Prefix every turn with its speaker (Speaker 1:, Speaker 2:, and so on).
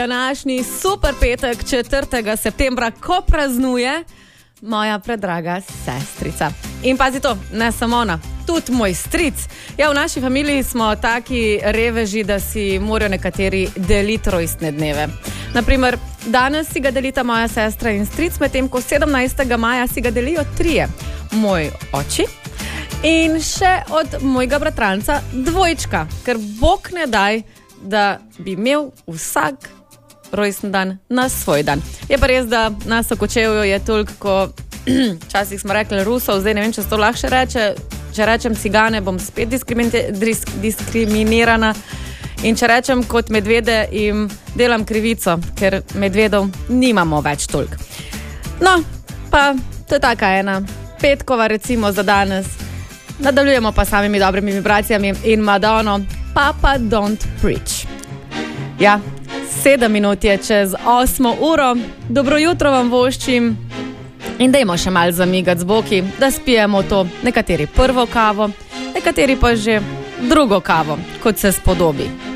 Speaker 1: Današnji super petek 4. septembra, ko praznuje moja predraga sestrica. In pazi to, ne samo ona, tudi moj stric. Ja, v naši familiji smo taki reveži, da si morajo nekateri deliti rojstne dneve. Naprimer, danes si ga delita moja sestra in stric, medtem ko 17. maja si ga delijo trije. Moj oči in še od mojega bratranca dvojčka, ker Bog ne daj, da bi imel vsak rojstni dan na svoj dan. Je pa res, da nas v Kočevju je toliko, ko včasih smo rekli Rusov, zdaj ne vem, če se to lahko reče. Če rečem cigane, bom spet diskriminirana. In če rečem kot medvede, jim delam krivico, ker medvedov nimamo več toliko. No, pa to je taka ena petkova recimo za danes. Nadaljujemo pa samimi dobrimi vibracijami in Madonno, Papa Don't Preach. Ja, 7 minut je čez 8 uro. Dobro jutro vam voščim in dajmo še malo zamigati z boki, da spijemo to nekateri prvo kavo, nekateri pa že drugo kavo, kot se spodobi.